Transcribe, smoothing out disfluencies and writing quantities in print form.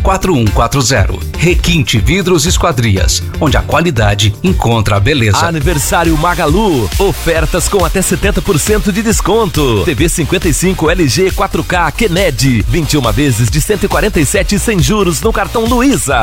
4140. Requinte Vidros e Esquadrias, onde a qualidade encontra a beleza. Aniversário Magalu, ofertas com até 70% de desconto. TV 55 LG 4K Kennedy, 21 vezes de 147 sem juros no cartão Luiza.